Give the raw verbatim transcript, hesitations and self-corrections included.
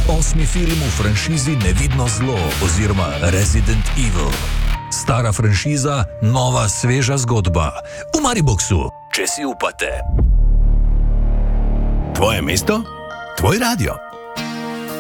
Osmi film v franšizi Nevidno zlo oziroma Resident Evil. Stara franšiza, nova sveža zgodba. V Mariboxu, če si upate. Tvoje mesto, tvoj radio.